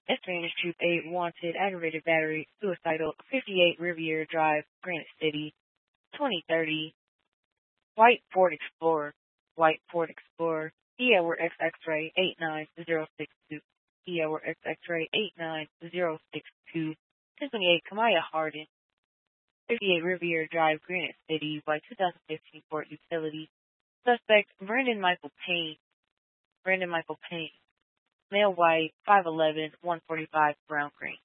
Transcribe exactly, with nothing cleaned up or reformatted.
Spanish Troop eight wanted, aggravated battery, suicidal, fifty-eight Riviera Drive, Granite City, twenty thirty, white Ford Explorer, white Ford Explorer, E Edward X X-ray eight nine zero six two, E Edward X X-ray eight nine zero six two, twenty-eight Kamaya Hardin, fifty-eight Riviera Drive, Granite City, by two thousand fifteen Ford Utility. Suspect Brandon Michael Payne, Brandon Michael Payne, male white, five eleven, one forty-five, brown green.